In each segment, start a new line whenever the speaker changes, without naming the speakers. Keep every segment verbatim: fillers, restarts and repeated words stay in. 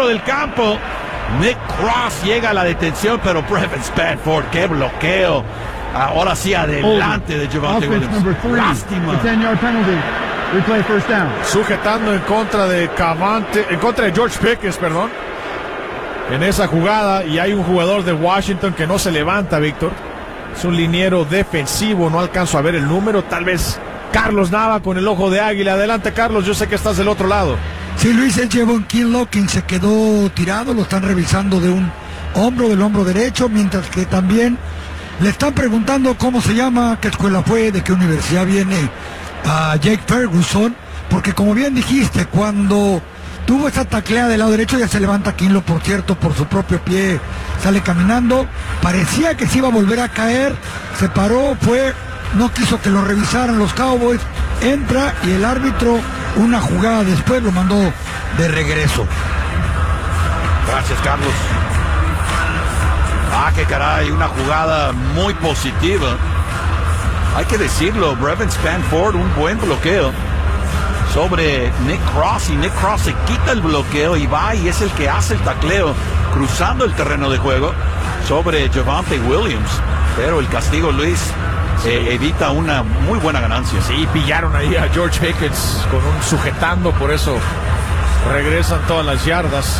centro del campo. Nick Cross llega a la detención, pero Brevin Spanford, qué bloqueo. Ahora sí, adelante de Javonte Williams. Lástima.
Replay first down.
Sujetando en contra de Cavante, en contra de George Pickens, perdón. En esa jugada, y hay un jugador de Washington que no se levanta, Víctor. Es un liniero defensivo, no alcanzo a ver el número. Tal vez Carlos Nava con el ojo de águila. Adelante, Carlos, yo sé que estás del otro lado.
Sí, Luis, es Javon Kinlaw quien se quedó tirado. Lo están revisando de un hombro, del hombro derecho, mientras que también le están preguntando cómo se llama, qué escuela fue, de qué universidad viene a Jake Ferguson, porque como bien dijiste, cuando tuvo esa taclea del lado derecho ya se levanta Kinlaw, por cierto, por su propio pie, sale caminando, parecía que se iba a volver a caer, se paró, fue, no quiso que lo revisaran los Cowboys, entra y el árbitro una jugada después lo mandó de regreso.
Gracias, Carlos. Ah, qué caray, una jugada muy positiva. Hay que decirlo, Brevin Spanford, un buen bloqueo sobre Nick Cross, y Nick Cross se quita el bloqueo y va y es el que hace el tacleo cruzando el terreno de juego sobre Javonte Williams, pero el castigo, Luis, sí. eh, evita una muy buena ganancia.
Sí, pillaron ahí a George Pickens con un sujetando, por eso regresan todas las yardas,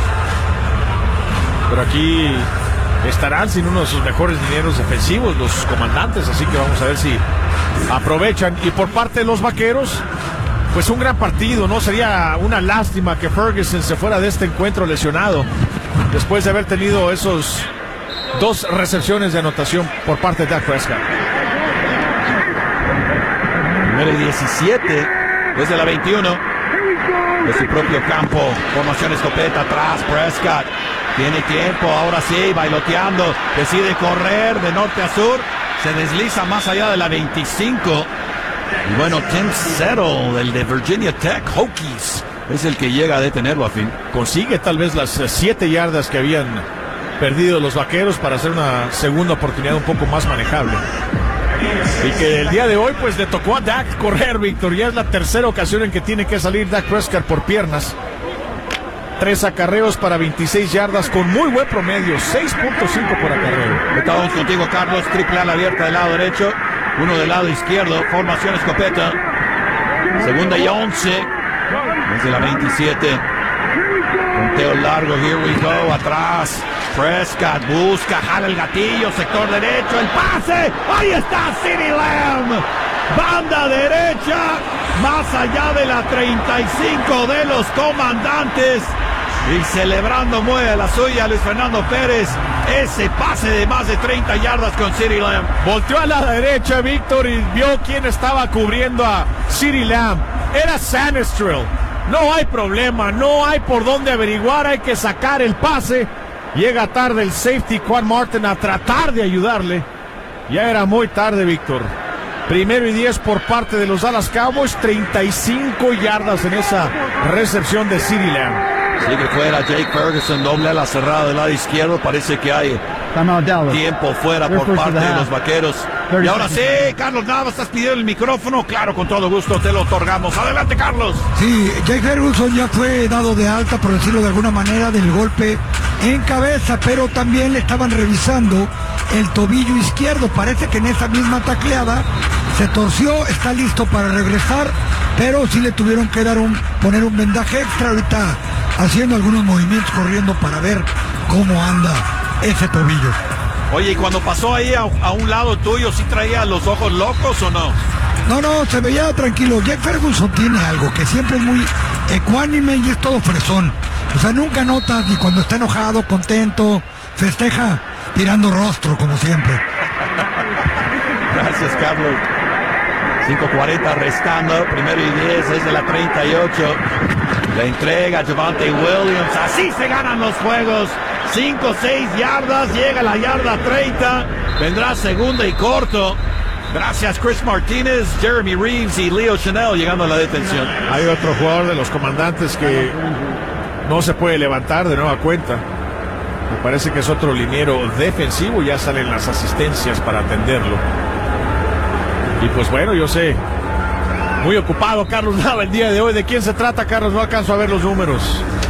pero aquí estarán sin uno de sus mejores linieros defensivos los comandantes, así que vamos a ver si aprovechan. Y por parte de los Vaqueros, pues un gran partido, ¿no? Sería una lástima que Ferguson se fuera de este encuentro lesionado, después de haber tenido esos dos recepciones de anotación por parte de Dak Prescott.
Número diecisiete, desde la veintiuno, de su propio campo, formación escopeta atrás, Prescott. Tiene tiempo, ahora sí, bailoteando, decide correr de norte a sur, se desliza más allá de la veinticinco. Y bueno, Tim Settle, el de Virginia Tech Hokies, es el que llega a detenerlo a fin.
Consigue tal vez las siete yardas que habían perdido los Vaqueros para hacer una segunda oportunidad un poco más manejable. Y que el día de hoy pues le tocó a Dak correr, Víctor. Ya es la tercera ocasión en que tiene que salir Dak Prescott por piernas. Tres acarreos para veintiséis yardas con muy buen promedio, seis punto cinco por acarreo.
Estamos contigo, Carlos. Triple ala abierta del lado derecho, uno del lado izquierdo, formación escopeta. Segunda y once, desde la veintisiete. Conteo largo, here we go, atrás. Prescott busca, jala el gatillo, sector derecho, el pase. Ahí está CeeDee Lamb. Banda derecha, más allá de la treinta y cinco de los comandantes. Y celebrando mueve la suya Luis Fernando Pérez. Ese pase de más de treinta yardas con CeeDee Lamb.
Volteó a la derecha, Víctor, y vio quién estaba cubriendo a CeeDee Lamb. Era Sanistrell. No hay problema, no hay por dónde averiguar, hay que sacar el pase. Llega tarde el safety Quan Martin a tratar de ayudarle. Ya era muy tarde, Víctor. Primero y diez por parte de los Dallas Cowboys, treinta y cinco yardas en esa recepción de CeeDee Lamb.
Sigue fuera Jake Ferguson, doble a la cerrada del lado izquierdo. Parece que hay tiempo fuera por parte de los Vaqueros. Y ahora sí, Carlos Nava, estás pidiendo el micrófono. Claro, con todo gusto te lo otorgamos. Adelante, Carlos.
Sí, Jake Ferguson ya fue dado de alta, por decirlo de alguna manera, del golpe en cabeza, pero también le estaban revisando el tobillo izquierdo. Parece que en esa misma tacleada se torció, está listo para regresar, pero sí le tuvieron que dar un, poner un vendaje extra ahorita, haciendo algunos movimientos, corriendo para ver cómo anda ese tobillo.
Oye, y cuando pasó ahí a, a un lado tuyo, ¿sí traía los ojos locos o no?
No, no, se veía tranquilo. Jake Ferguson tiene algo, que siempre es muy ecuánime y es todo fresón. O sea, nunca notas ni cuando está enojado, contento, festeja tirando rostro, como siempre.
Gracias, Carlos. cinco cuarenta restando, primero y diez desde la treinta y ocho. La entrega Javonte Williams. Así se ganan los juegos. cinco, seis yardas, llega la yarda treinta. Vendrá segunda y corto. Gracias, Chris Martínez, Jeremy Reeves y Leo Chanel llegando a la detención.
Hay otro jugador de los comandantes que no se puede levantar de nueva cuenta. Me parece que es otro liniero defensivo. Ya salen las asistencias para atenderlo. Y pues bueno, yo sé, muy ocupado Carlos Nava el día de hoy. ¿De quién se trata, Carlos? No alcanzo a ver los números.